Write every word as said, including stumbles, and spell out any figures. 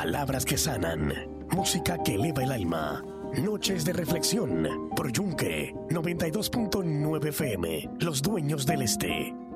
Palabras que sanan, música que eleva el alma. Noches de reflexión por Yunque noventa y dos punto nueve F M, Los Dueños del Este.